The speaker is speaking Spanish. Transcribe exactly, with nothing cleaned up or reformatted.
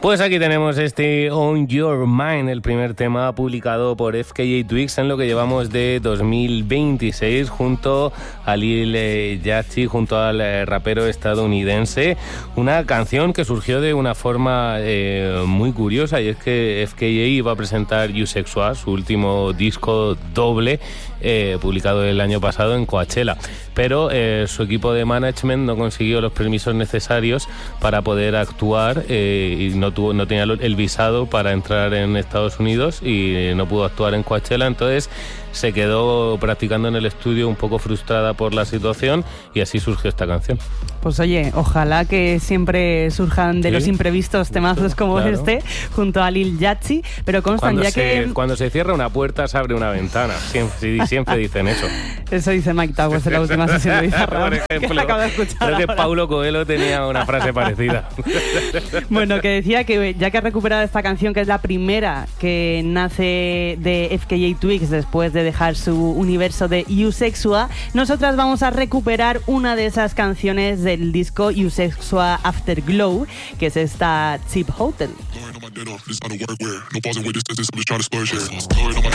Pues aquí tenemos este On Your Mind, el primer tema publicado por F K A Twigs en lo que llevamos de dos mil veintiséis, junto a Lil Yachty, junto al eh, rapero estadounidense. Una canción que surgió de una forma eh, muy curiosa, y es que F K A iba a presentar Usexual, su último disco doble, eh, publicado el año pasado en Coachella, pero eh, su equipo de management no consiguió los permisos necesarios para poder actuar eh, y no tuvo, no tenía el visado para entrar en Estados Unidos y no pudo actuar en Coachella. Entonces se quedó practicando en el estudio, un poco frustrada por la situación, y así surgió esta canción. Pues oye, ojalá que siempre surjan de ¿Sí? los imprevistos temazos como claro. este, junto a Lil Yachty, pero constan cuando ya se, que... Cuando se cierra una puerta se abre una ventana, siempre, siempre dicen eso. Eso dice Mike Towers en la última sesión de Bizarrap, por ejemplo, que acabo de escuchar creo ahora. que Paulo Coelho tenía una frase parecida. Bueno, que decía que ya que ha recuperado esta canción, que es la primera que nace de F K A Twigs después de dejar su universo de Usexual, nosotras vamos a recuperar una de esas canciones del disco Usexual Afterglow, que es esta Cheap Hotel.